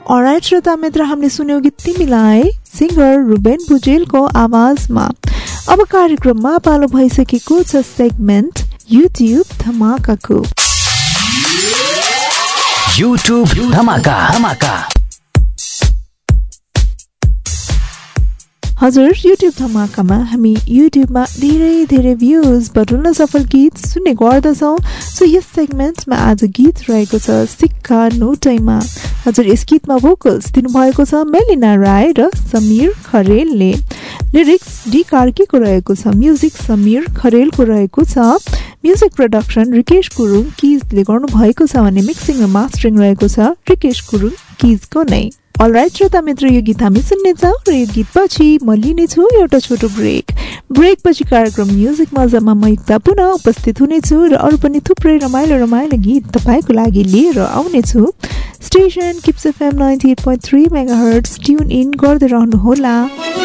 All right श्रोता मित्र, हामीले सुन्यौं गीत तिमीलाई सिंगर रुबेन भुजेलको आवाजमा। अब कार्यक्रममा पालो भइसकेको छ सेगमेन्ट युट्युब धमाकाको। युट्युब धमाका। हजुर, युट्युब धमाकामा हामी युट्युबमा धेरै भ्यूज बटुल्न सफल गीत सुन्ने गर्दछौँ। सो यस सेगमेन्टमा आज गीत रहेको छ सिक्का नोटैमा। हजुर, यस गीतमा भोकल्स दिनुभएको छ मेलिना राय र समीर खरेलले। लिरिक्स डी कार्कीको रहेको छ, म्युजिक समीर खरेलको रहेको छ, म्युजिक प्रोडक्सन रिकेश गुरुङ किजले गर्नुभएको छ भने मिक्सिङ र मास्टरिङ रहेको छ रिकेश गुरुङ किजको नै। अलराइट श्रोता मित्र, यो गीत हामी सुन्नेछौँ र यो गीतपछि म लिनेछु एउटा छोटो ब्रेकपछि कार्यक्रम म्युजिक मजामा म एकता पुनः उपस्थित हुनेछु र अरू पनि थुप्रै रमाइलो गीत तपाईँको लागि लिएर आउनेछु। Station kips FM 98.3 megahertz tune in गर्दै रहनुहोला।